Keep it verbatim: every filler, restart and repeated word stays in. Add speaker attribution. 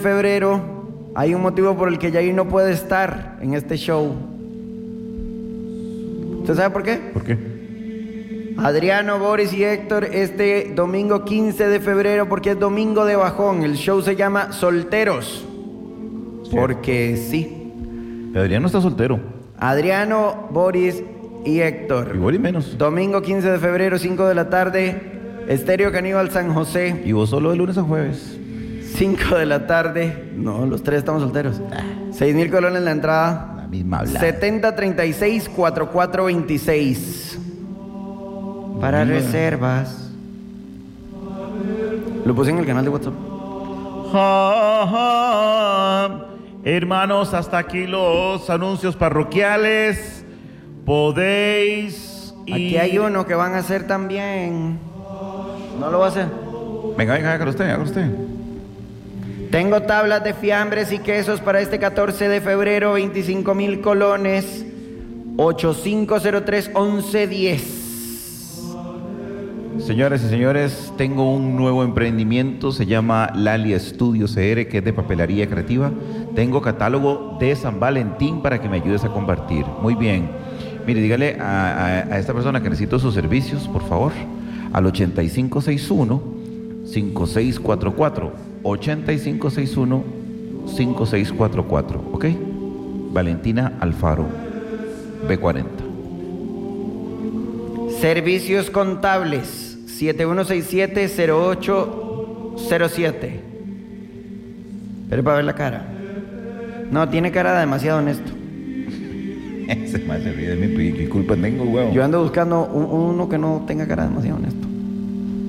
Speaker 1: febrero hay un motivo por el que Yair no puede estar en este show. ¿Usted sabe por qué?
Speaker 2: ¿Por qué?
Speaker 1: Adriano, Boris y Héctor este domingo quince de febrero, porque es domingo de bajón. El show se llama Solteros.
Speaker 2: Sí.
Speaker 1: Porque sí.
Speaker 2: Adriano está soltero.
Speaker 1: Adriano, Boris y Héctor.
Speaker 2: Igual y menos.
Speaker 1: Domingo quince de febrero, cinco de la tarde, Estéreo Caníbal San José.
Speaker 2: Y vos solo de lunes a jueves.
Speaker 1: cinco de la tarde. No, los tres estamos solteros. seis mil colones la entrada.
Speaker 2: La misma habla.
Speaker 1: setenta treinta y seis cuarenta y cuatro veintiséis. Para
Speaker 2: Misma.
Speaker 1: reservas. Lo puse en el canal de WhatsApp.
Speaker 2: Ja, ja. Hermanos, hasta aquí los anuncios parroquiales. Podéis ir...
Speaker 1: Aquí hay uno que van a hacer también. No lo va a hacer.
Speaker 2: Venga, venga, hágalo usted, hágalo usted.
Speaker 1: Tengo tablas de fiambres y quesos para este catorce de febrero, veinticinco mil colones, ocho cinco cero tres once diez.
Speaker 2: Señoras y señores, tengo un nuevo emprendimiento, se llama Lalia Studio C R, que es de papelería creativa. Tengo catálogo de San Valentín para que me ayudes a compartir. Muy bien. Mire, dígale a, a, a esta persona que necesito sus servicios, por favor, al ochenta y cinco sesenta y uno, cincuenta y seis cuarenta y cuatro. ochenta y cinco sesenta y uno, cincuenta y seis cuarenta y cuatro. ¿Ok? Valentina Alfaro, B cuarenta.
Speaker 1: Servicios contables, siete uno seis siete cero ocho cero siete. Pero para ver la cara. No, tiene cara de demasiado honesto.
Speaker 2: Ese más se ríe de mí, ¿qué culpa tengo, huevo?
Speaker 1: Yo ando buscando un- uno que no tenga cara de demasiado honesto.